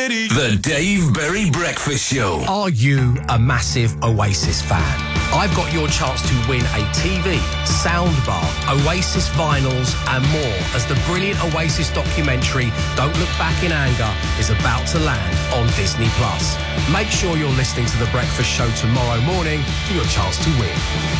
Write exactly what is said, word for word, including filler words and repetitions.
city. The Dave Berry Breakfast Show. Are you a massive Oasis fan? I've got your chance to win a T V, soundbar, Oasis vinyls and more as the brilliant Oasis documentary Don't Look Back in Anger is about to land on Disney Plus. Make sure you're listening to The Breakfast Show tomorrow morning for your chance to win.